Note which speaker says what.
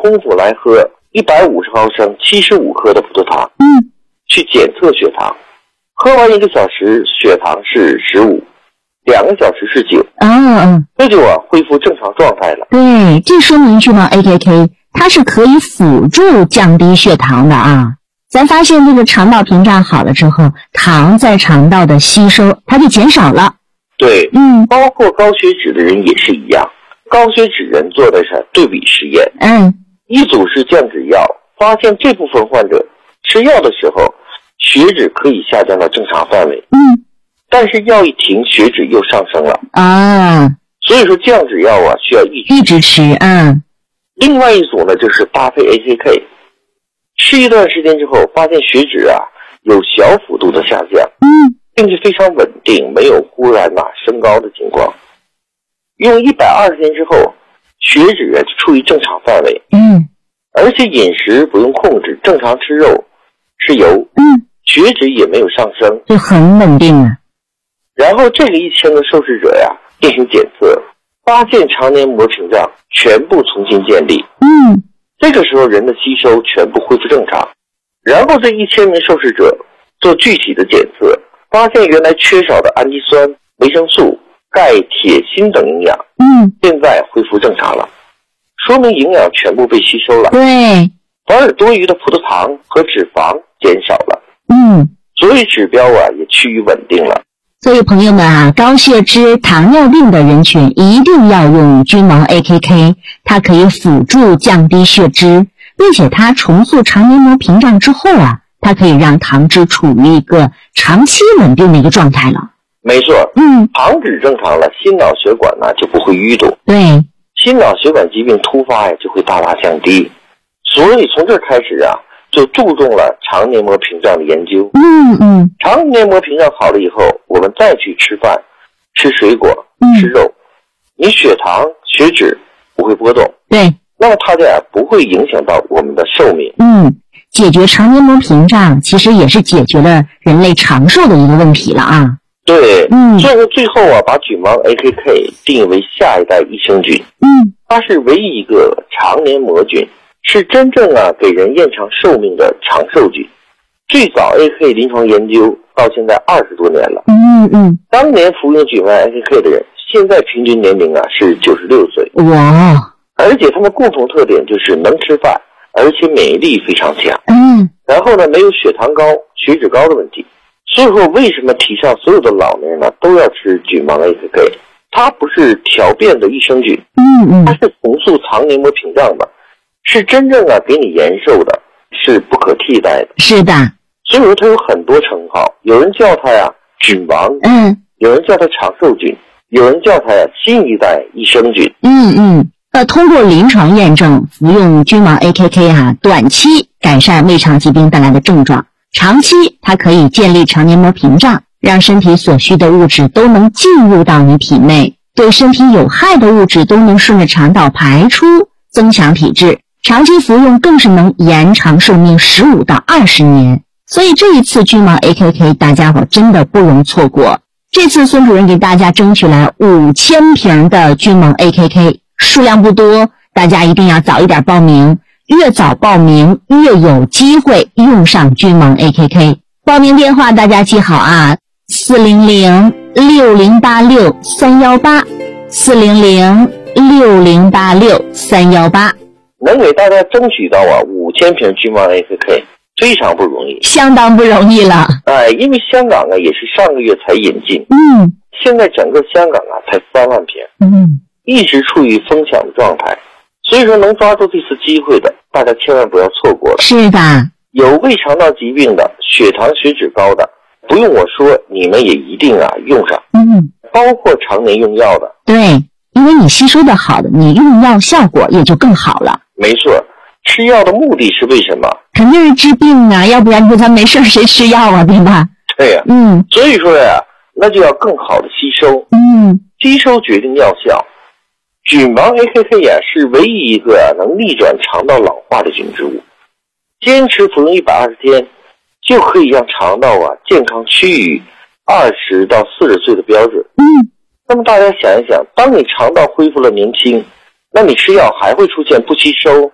Speaker 1: 空腹来喝150毫升75克的葡萄糖，去检测血糖。喝完1个小时血糖是15，2个小时是9，这就恢复正常状态了。
Speaker 2: 对，这说明巨蟒 AKK 它是可以辅助降低血糖的啊。咱发现这个肠道屏障好了之后，糖在肠道的吸收它就减少了。
Speaker 1: 对，包括高血脂的人也是一样。高血脂人做的是对比实验，一组是降脂药，发现这部分患者吃药的时候血脂可以下降到正常范围，但是药一停血脂又上升了所以说降脂药需要一直吃。另外一组呢就是搭配 AKK， 吃一段时间之后发现血脂有小幅度的下降，并且非常稳定，没有忽然升高的情况。用120天之后，血脂就处于正常范围，而且饮食不用控制，正常吃肉吃油，血脂也没有上升，
Speaker 2: 就很稳定啊。
Speaker 1: 然后这个1000个受试者进行检测，发现肠黏膜屏障全部重新建立，这个时候人的吸收全部恢复正常。然后这1000名受试者做具体的检测，发现原来缺少的氨基酸、维生素、钙、铁、锌等营养，现在恢复正常了，说明营养全部被吸收了。
Speaker 2: 对，
Speaker 1: 反而多余的葡萄糖和脂肪减少了，所以指标也趋于稳定了。
Speaker 2: 所以朋友们高血脂、糖尿病的人群一定要用君王 AKK， 它可以辅助降低血脂，并且它重塑肠黏膜屏障之后它可以让糖脂处于一个长期稳定的一个状态了。
Speaker 1: 没错，糖脂正常了，心脑血管就不会淤堵，
Speaker 2: 对，
Speaker 1: 心脑血管疾病突发就会大大降低。所以从这开始就注重了肠黏膜屏障的研究。肠黏膜屏障好了以后，我们再去吃饭、吃水果、吃肉，你血糖、血脂不会波动，
Speaker 2: 对，
Speaker 1: 那么它就不会影响到我们的寿命。
Speaker 2: 解决肠黏膜屏障其实也是解决了人类长寿的一个问题了啊。
Speaker 1: 对，所以说最后把菌芒 AKK 定义为下一代益生菌。它是唯一一个肠黏膜菌，是真正给人延长寿命的长寿菌。最早 AKK 临床研究到现在20多年了。当年服用菌芒 AKK 的人，现在平均年龄是96岁。
Speaker 2: 哇！
Speaker 1: 而且他们共同特点就是能吃饭，而且免疫力非常强。然后呢，没有血糖高、血脂高的问题。所以说为什么提倡所有的老年人都要吃菌芒 AKK？ 它不是挑便的益生菌，它是重塑肠黏膜屏障的，是真正给你延寿的，是不可替代的。
Speaker 2: 是的，
Speaker 1: 所以说它有很多称号，有人叫它菌王，有人叫它长寿菌，有人叫它新一代益生菌。
Speaker 2: 通过临床验证，服用君王 AKK 短期改善胃肠疾病带来的症状，长期它可以建立肠黏膜屏障，让身体所需的物质都能进入到你体内，对身体有害的物质都能顺着肠道排出，增强体质。长期服用更是能延长寿命15到20年。所以这一次君王 AKK 大家伙真的不容错过。这次孙主任给大家争取来5000瓶的君王 AKK， 数量不多，大家一定要早一点报名，越早报名越有机会用上君王 AKK。 报名电话大家记好400-6086-318 400-6086-318，
Speaker 1: 能给大家争取到5000瓶君王 AKK 非常不容易，
Speaker 2: 相当不容易了。
Speaker 1: 因为香港也是上个月才引进，现在整个香港才3万瓶，一直处于疯抢的状态。所以说能抓住这次机会的，大家千万不要错过了。
Speaker 2: 是的，
Speaker 1: 有胃肠道疾病的、血糖血脂高的，不用我说，你们也一定用上。包括常年用药的。
Speaker 2: 对，因为你吸收的好的，你用药效果也就更好了。
Speaker 1: 没错，吃药的目的是为什么？
Speaker 2: 肯定是治病要不然你说咱没事谁吃药对吧？
Speaker 1: 对呀，所以说那就要更好的吸收，吸收决定药效。菌芒 AKK 是唯一一个能逆转肠道老化的菌植物，坚持服用120天，就可以让肠道健康趋于20到40岁的标准。那么大家想一想，当你肠道恢复了年轻，那你吃药还会出现不吸收、